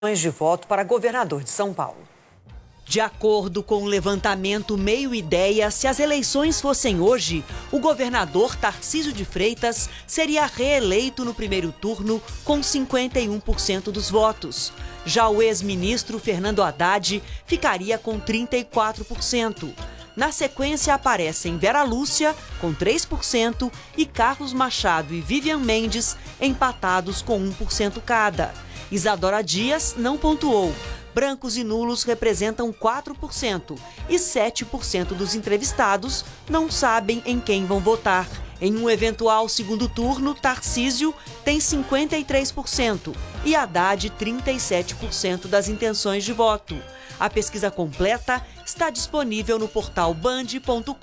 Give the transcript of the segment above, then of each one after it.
de voto para governador de São Paulo. De acordo com o levantamento Meio Ideia, se as eleições fossem hoje, o governador Tarcísio de Freitas seria reeleito no primeiro turno com 51% dos votos. Já o ex-ministro Fernando Haddad ficaria com 34%. Na sequência aparecem Vera Lúcia, com 3%, e Carlos Machado e Vivian Mendes, empatados com 1% cada. Isadora Dias não pontuou. Brancos e nulos representam 4% e 7% dos entrevistados não sabem em quem vão votar. Em um eventual segundo turno, Tarcísio tem 53% e Haddad 37% das intenções de voto. A pesquisa completa está disponível no portal band.com.br.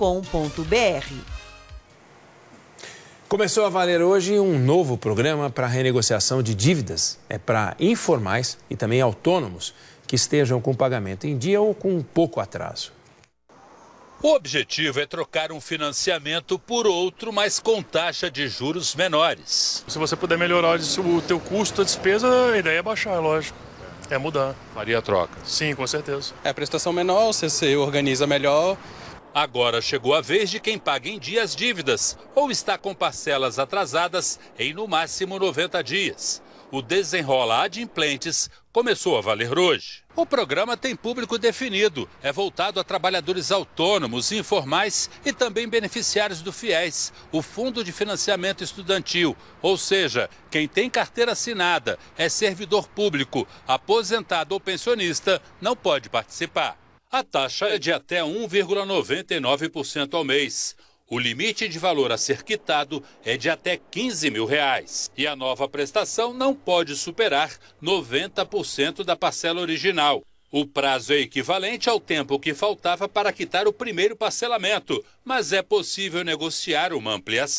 Começou a valer hoje um novo programa para renegociação de dívidas. É para informais e também autônomos que estejam com pagamento em dia ou com pouco atraso. O objetivo é trocar um financiamento por outro, mas com taxa de juros menores. Se você puder melhorar o teu custo, a despesa, a ideia é baixar, é lógico. É mudar. Faria a troca? Sim, com certeza. É a prestação menor, você se organiza melhor. Agora chegou a vez de quem paga em dia as dívidas ou está com parcelas atrasadas em no máximo 90 dias. O Desenrola Adimplentes começou a valer hoje. O programa tem público definido, é voltado a trabalhadores autônomos, informais e também beneficiários do FIES, o Fundo de Financiamento Estudantil. Ou seja, quem tem carteira assinada, é servidor público, aposentado ou pensionista, não pode participar. A taxa é de até 1,99% ao mês. O limite de valor a ser quitado é de até R$15 mil. E a nova prestação não pode superar 90% da parcela original. O prazo é equivalente ao tempo que faltava para quitar o primeiro parcelamento, mas é possível negociar uma ampliação.